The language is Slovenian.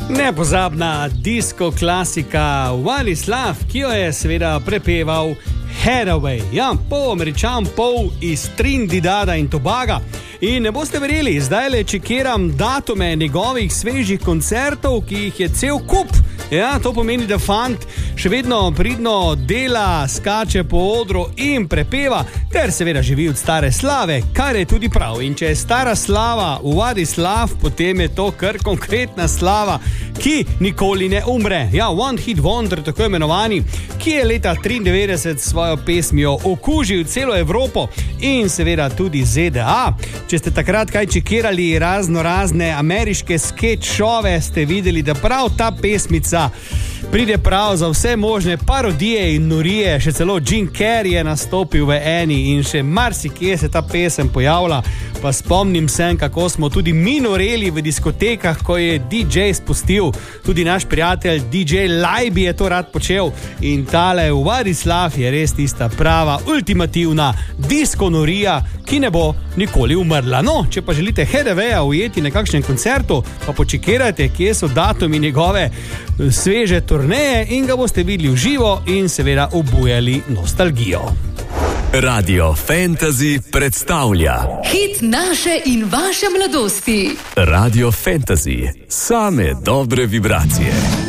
Nepozabna disko klasika Władysław, ki jo je seveda prepeval Hathaway, ja, pol Američan, pol iz Trinidada in Tobaga. In ne boste verjeli, zdaj le čekiram datume njegovih svežih koncertov, ki jih je cel kup. Ja, to pomeni, da fant še vedno pridno dela, skače po odru in prepeva, ter seveda živi od stare slave, kar je tudi prav. In če je stara slava Władysław, potem je to kar konkretna slava, ki nikoli ne umre. Ja, One Hit Wonder, tako imenovani, ki je leta 1993 svojo pesmijo okužil celo Evropo in seveda tudi ZDA. Če ste takrat kaj čekirali razne ameriške sketch šove, ste videli, da prav ta pesmica pride prav za vse možne parodije in norije. Še celo Jim Carrey je nastopil v eni in še marsikje se ta pesem pojavlja. Pa spomnim se, kako smo tudi mi noreli v diskotekah, ko je DJ spustil. Tudi naš prijatelj DJ Lajbi je to rad počel. In tale Władysław je res tista prava, ultimativna disko norija, ki ne bo nikoli umrla. No, če pa želite Hathawaya ujeti na kakšnem koncertu, pa počekirajte, kje so datumi njegove sveže turneje in ga boste videli v živo in seveda obujali nostalgijo. Radio Fantasy predstavlja hit naše in vaše mladosti. Radio Fantasy, same dobre vibracije.